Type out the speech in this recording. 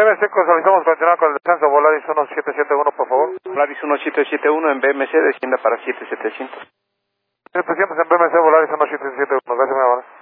BMC, solicitamos continuar con el descenso, Volaris 1771, por favor. Volaris 1771 en BMC, descienda para 7700. 700 en BMC, Volaris 1771, gracias, muy amable.